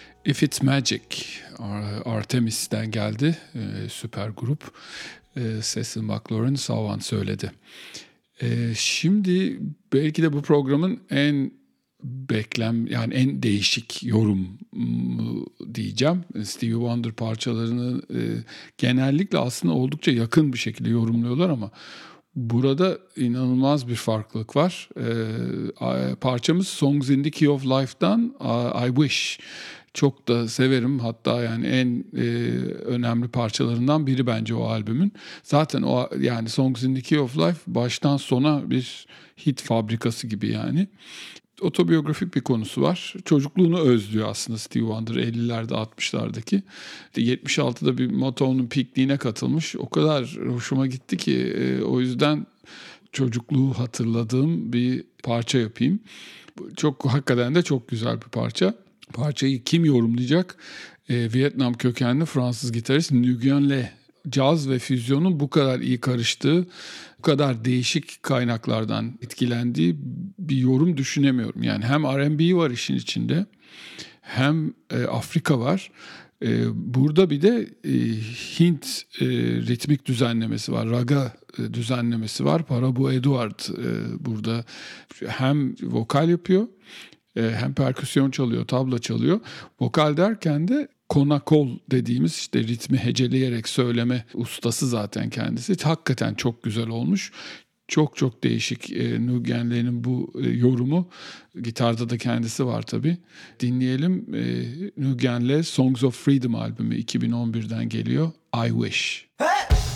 If It's Magic, Artemis'ten geldi. Süper grup. Cecil McLaurin Savan söyledi. Şimdi belki de bu programın en yani en değişik yorum diyeceğim. Stevie Wonder parçalarını genellikle aslında oldukça yakın bir şekilde yorumluyorlar ama burada inanılmaz bir farklılık var. Parçamız Songs in the Key of Life'dan I Wish. Çok da severim. Hatta yani en önemli parçalarından biri bence o albümün. Zaten o yani Songs in the Key of Life baştan sona bir hit fabrikası gibi yani. Otobiyografik bir konusu var. Çocukluğunu özlüyor aslında Stevie Wonder 50'lerde 60'lardaki. 76'da bir Motown'un pikniğine katılmış. O kadar hoşuma gitti ki o yüzden çocukluğu hatırladığım bir parça yapayım. Çok hakikaten de çok güzel bir parça. Parçayı kim yorumlayacak? Vietnam kökenli Fransız gitarist Nguyen Le. Caz ve füzyonun bu kadar iyi karıştığı, bu kadar değişik kaynaklardan etkilendiği bir yorum düşünemiyorum. Yani hem R&B var işin içinde, hem Afrika var. Burada bir de Hint ritmik düzenlemesi var, raga düzenlemesi var. Parabu Edward burada hem vokal yapıyor, hem perküsyon çalıyor, tabla çalıyor. Vokal derken de konakol dediğimiz işte ritmi heceleyerek söyleme ustası zaten kendisi. Hakikaten çok güzel olmuş. Çok çok değişik Nguyen Le'nin bu yorumu. Gitarda da kendisi var tabii. Dinleyelim. Nguyen Le Songs of Freedom albümü 2011'den geliyor. I Wish. Hey!